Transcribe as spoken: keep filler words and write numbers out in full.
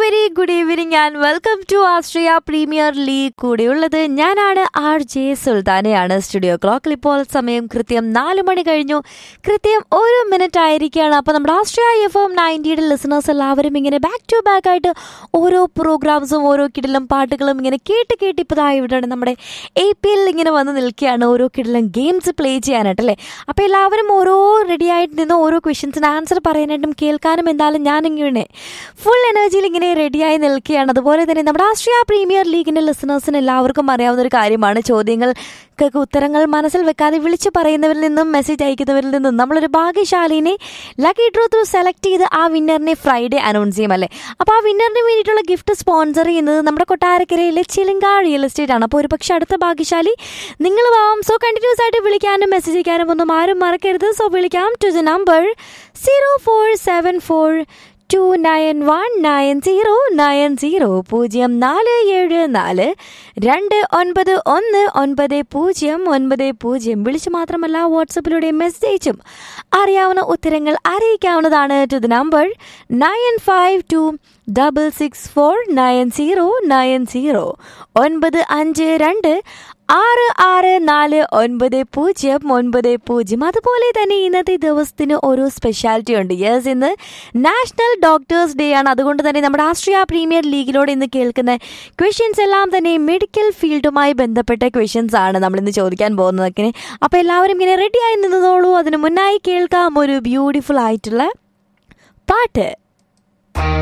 Very good evening and welcome to Austria premier league. കൂടെയുള്ളത് ഞാനാണ് R J സുൽത്താനയാണ്. Studio ക്ലോക്കിൽ ഇപ്പോൾ സമയം കൃത്യം നാല് മണി കഴിഞ്ഞു, കൃത്യം ഒരു മിനിറ്റ് ആയിരിക്കുകയാണ്. അപ്പോൾ നമ്മുടെ ആസ്ട്രിയ എഫ് എം നയൻറ്റിയുടെ ലിസണേഴ്സ് എല്ലാവരും ഇങ്ങനെ ബാക്ക് ടു ബാക്ക് ആയിട്ട് ഓരോ പ്രോഗ്രാംസും ഓരോ കിടിലും പാട്ടുകളും ഇങ്ങനെ കേട്ട് കേട്ട് ഇപ്പോൾ ഇവിടെയാണ് നമ്മുടെ എ പി എൽ ഇങ്ങനെ വന്ന് നിൽക്കുകയാണ്, ഓരോ കിടിലും ഗെയിംസ് പ്ലേ ചെയ്യാനായിട്ടല്ലേ. അപ്പോൾ എല്ലാവരും ഓരോ റെഡി ആയിട്ട് നിന്ന് ഓരോ ക്വസ്റ്റ്യൻസിന് ആൻസർ പറയാനായിട്ടും കേൾക്കാനും എന്തായാലും ഞാനിങ്ങനെ ഫുൾ എനർജിയിൽ ഇങ്ങനെ റെഡിയായി നിൽക്കുകയാണ്. അതുപോലെ തന്നെ നമ്മുടെ ആസ്ട്രിയ പ്രീമിയർ ലീഗിൻ്റെ ലിസണേഴ്സിന് എല്ലാവർക്കും അറിയാവുന്ന ഒരു കാര്യമാണ്, ചോദ്യങ്ങൾക്ക് ഉത്തരങ്ങൾ മനസ്സിൽ വെക്കാതെ വിളിച്ചു പറയുന്നവരിൽ നിന്നും മെസ്സേജ് അയക്കുന്നവരിൽ നിന്നും നമ്മളൊരു ഭാഗ്യശാലിനെ ലക്കി ഡ്രോ ത്രൂ സെലക്ട് ചെയ്ത് ആ വിന്നറിനെ ഫ്രൈഡേ അനൗൺസ് ചെയ്യും അല്ലേ. അപ്പോൾ ആ വിന്നറിന് വേണ്ടിയിട്ടുള്ള ഗിഫ്റ്റ് സ്പോൺസർ ചെയ്യുന്നത് നമ്മുടെ കൊട്ടാരക്കരയിലെ ചിലങ്ക റിയൽ എസ്റ്റേറ്റ് ആണ്. അപ്പോൾ ഒരു പക്ഷേ അടുത്ത ഭാഗ്യശാലി നിങ്ങൾ ആവാം. സോ കണ്ടിന്യൂസ് ആയിട്ട് വിളിക്കാനും മെസ്സേജ് അയക്കാനും ഒന്നും ആരും മറക്കരുത്. സോ വിളിക്കാം to the number zero four seven four to nine one nine zero nine zero പൂജ്യം നാല് ഏഴ് നാല് രണ്ട് ഒൻപത് ഒന്ന് ഒൻപത് പൂജ്യം ഒൻപത് പൂജ്യം. വിളിച്ച് മാത്രമല്ല വാട്സപ്പിലൂടെ മെസ്സേജും അറിയാവുന്ന ഉത്തരങ്ങൾ അറിയിക്കാവുന്നതാണ്. To the number nine five to double six four nine zero nine zero ഒൻപത് അഞ്ച് രണ്ട് ആറ് ആറ് നാല് ഒൻപത് പൂജ്യം ഒൻപത് പൂജ്യം. അതുപോലെ തന്നെ ഇന്നത്തെ ദിവസത്തിന് ഓരോ സ്പെഷ്യാലിറ്റി ഉണ്ട്. യെസ്, ഇന്ന് നാഷണൽ ഡോക്ടേഴ്സ് ഡേ ആണ്. അതുകൊണ്ട് തന്നെ നമ്മുടെ ആസ്ട്രിയ പ്രീമിയർ ലീഗിലൂടെ ഇന്ന് കേൾക്കുന്ന ക്വസ്റ്റ്യൻസ് എല്ലാം തന്നെ മെഡിക്കൽ ഫീൽഡുമായി ബന്ധപ്പെട്ട ക്വസ്റ്റ്യൻസ് ആണ് നമ്മളിന്ന് ചോദിക്കാൻ പോകുന്നതൊക്കെ. അപ്പോൾ എല്ലാവരും ഇങ്ങനെ റെഡിയായി നിന്നതോളൂ. അതിന് മുന്നായി കേൾക്കാം ഒരു ബ്യൂട്ടിഫുൾ ആയിട്ടുള്ള പാട്ട്.